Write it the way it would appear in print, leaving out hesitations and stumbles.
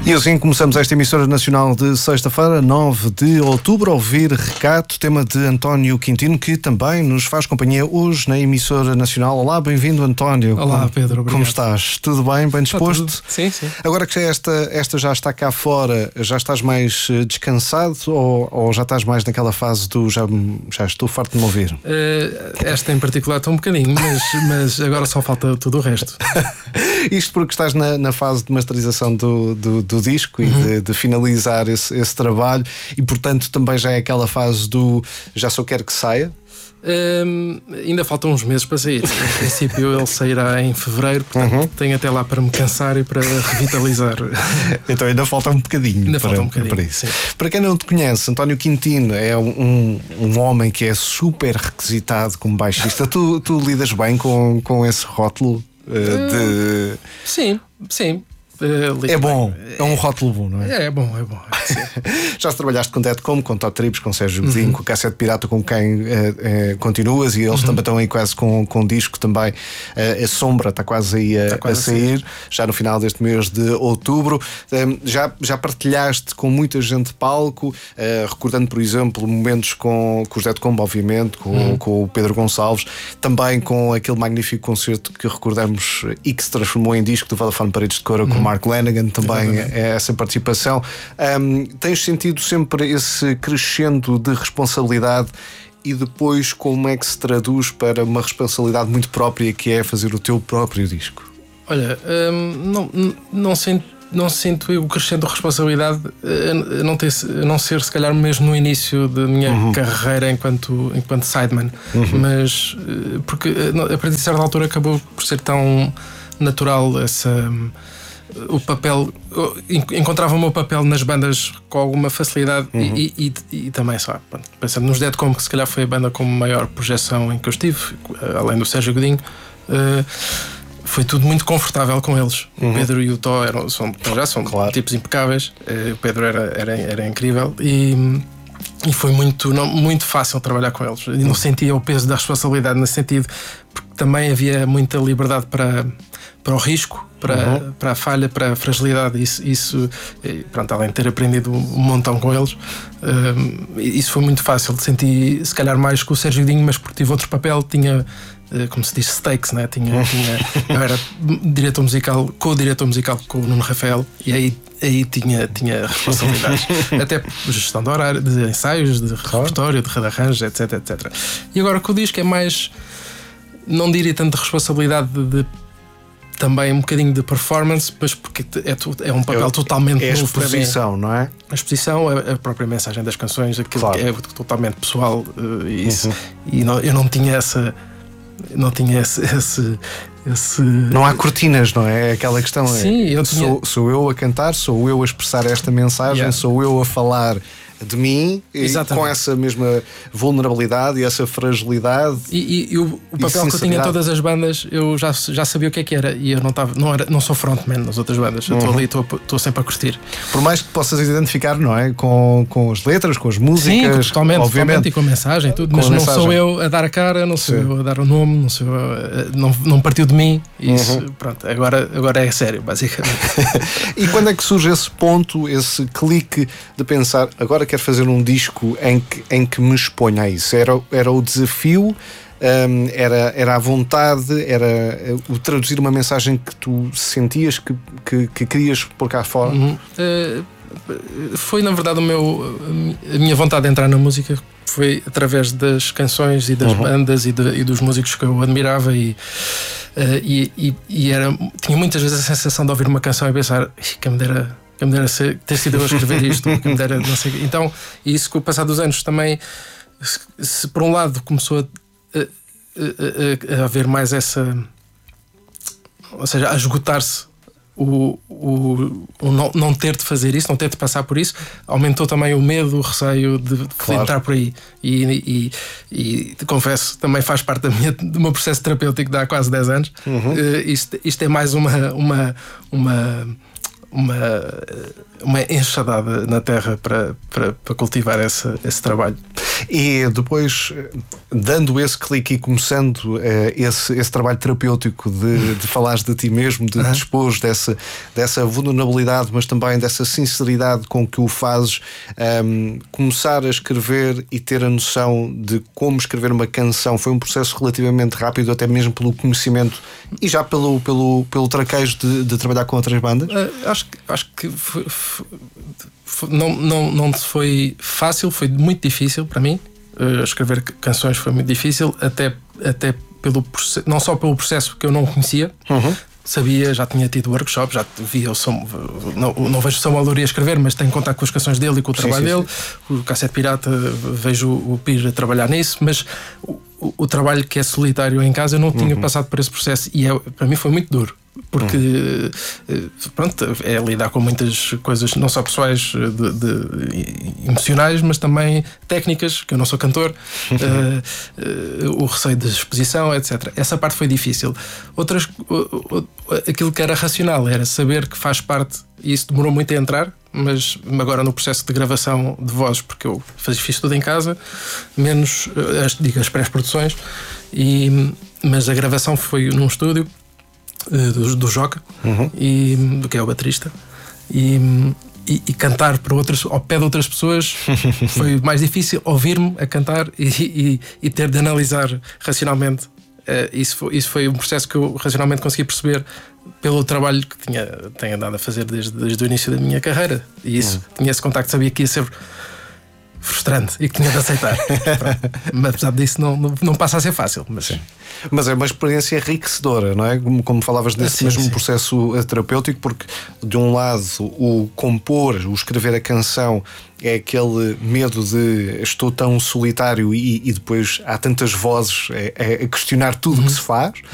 E assim começamos esta emissora nacional de sexta-feira, 9 de outubro, a ouvir Recato, tema de António Quintino, que também nos faz companhia hoje na emissora nacional. Olá, bem-vindo, António. Olá, Pedro, obrigado. Como estás? Tudo bem? Bem disposto? Sim, sim. Agora que esta já está cá fora, já estás mais descansado ou já estás mais naquela fase do já estou farto de me ouvir? Esta em particular está um bocadinho, mas agora só falta tudo o resto. Isto porque estás na fase de masterização do disco e de finalizar esse trabalho, e portanto também já é aquela fase do já só quero que saia? Ainda faltam uns meses para sair. Em princípio ele sairá em fevereiro, portanto tenho até lá para me cansar e para revitalizar. Então ainda falta um bocadinho, para isso. Sim. Para quem não te conhece, António Quintino é um homem que é super requisitado como baixista. Tu lidas bem com esse rótulo? Sim. É bom, é um rótulo bom, não é? É bom. Já trabalhaste com Dead Como, com Top Trips, com Sérgio Godinho, com Cassete Pirata, com quem continuas, e eles também estão aí quase com disco também. A Sombra está quase aí a sair, já no final deste mês de outubro. Já partilhaste com muita gente de palco, recordando, por exemplo, momentos com os Dead Como, obviamente, com o Pedro Gonçalves, também com aquele magnífico concerto que recordamos e que se transformou em disco do Vodafone Paredes de Coura, com Mark Lanegan, também essa participação. Tens sentido sempre esse crescendo de responsabilidade, e depois como é que se traduz para uma responsabilidade muito própria, que é fazer o teu próprio disco? Olha, não sinto eu o crescendo de responsabilidade, não ser se calhar mesmo no início da minha carreira enquanto sideman, mas porque a partir de certa altura acabou por ser tão natural o papel. Encontrava o meu papel nas bandas com alguma facilidade e também só pensando nos Dead Como, que se calhar foi a banda com maior projeção em que eu estive, além do Sérgio Godinho. Foi tudo muito confortável com eles. O Pedro e o Tó são claro, tipos impecáveis. O Pedro era incrível e foi muito fácil trabalhar com eles. E não sentia o peso da responsabilidade nesse sentido, porque também havia muita liberdade para o risco, para a falha, para a fragilidade. Isso pronto, além de ter aprendido um montão com eles, isso foi muito fácil. Senti se calhar mais com o Sérgio Godinho, mas porque tive outro papel, tinha, como se diz, stakes, né? Eu era diretor musical, co-diretor musical com o Nuno Rafael, e aí tinha responsabilidades, até gestão de horário, de ensaios, de repertório, de arranjos, etc. E agora com o disco é mais, não diria tanto de responsabilidade, de também um bocadinho de performance, mas porque é um papel totalmente novo. É a exposição, não é? A exposição, a própria mensagem das canções, aquilo que é totalmente pessoal, e eu não tinha essa. Não tinha esse. Não há cortinas, não é? Aquela questão. Sim, sou eu a cantar, sou eu a expressar esta mensagem, sou eu a falar de mim, e com essa mesma vulnerabilidade e essa fragilidade. E o papel que eu tinha em todas as bandas, eu já sabia o que era, e eu não sou frontman nas outras bandas. Eu estou ali, estou sempre a curtir. Por mais que possas identificar, não é? Com as letras, com as músicas. Sim, totalmente, e com a mensagem, tudo, mas não sou eu a dar a cara, não sou eu a dar o nome, não partiu de mim. Isso, pronto, agora é sério, basicamente. E quando é que surge esse ponto, esse clique de pensar, agora quero fazer um disco em que me exponha a isso? Era o desafio, era a vontade, era o traduzir uma mensagem que tu sentias que querias pôr cá fora? Foi na verdade a minha vontade de entrar na música foi através das canções e das bandas e dos músicos que eu admirava, e tinha muitas vezes a sensação de ouvir uma canção e pensar que me dera ter sido eu a escrever isto, que me dera, não sei. Então, isso com o passar dos anos também, se por um lado começou a haver mais essa, ou seja, a esgotar-se o não ter de fazer isso, não ter de passar por isso, aumentou também o medo, o receio de entrar por aí, e confesso, também faz parte do meu processo terapêutico de há quase 10 anos. Isto é mais uma enxadada na terra para cultivar esse trabalho. E depois, dando esse clique e começando esse trabalho terapêutico de falares de ti mesmo, de dispor dessa vulnerabilidade, mas também dessa sinceridade com que o fazes, começar a escrever e ter a noção de como escrever uma canção foi um processo relativamente rápido, até mesmo pelo conhecimento e já pelo traquejo de trabalhar com outras bandas? Acho que não foi fácil, foi muito difícil para mim. Escrever canções foi muito difícil, até pelo processo, não só pelo processo que eu não conhecia. Sabia, já tinha tido workshop, já via o som, não vejo o Samuel Louria escrever, mas tenho contato com as canções dele e com o trabalho dele. O Cassete Pirata, vejo o Pires a trabalhar nisso, mas o trabalho que é solitário em casa eu não tinha passado por esse processo e para mim foi muito duro. Porque pronto, é lidar com muitas coisas, não só pessoais, emocionais, mas também técnicas, que eu não sou cantor, o receio de exposição, etc. Essa parte foi difícil. Aquilo que era racional era saber que faz parte, e isso demorou muito a entrar, mas agora no processo de gravação de vozes, porque eu fiz tudo em casa, menos as pré-produções, mas a gravação foi num estúdio do Joca, do que é o baterista, e cantar para ao pé de outras pessoas foi mais difícil. Ouvir-me a cantar e ter de analisar racionalmente. Isso foi um processo que eu racionalmente consegui perceber pelo trabalho que tenho andado a fazer desde o início da minha carreira, e isso, tinha esse contacto, sabia que ia ser frustrante e que tinha de aceitar. Mas apesar disso não passa a ser fácil. Mas é uma experiência enriquecedora, não é? Como falavas desse mesmo processo terapêutico, porque de um lado o compor, o escrever a canção é aquele medo de estou tão solitário e depois há tantas vozes a questionar tudo o que se faz.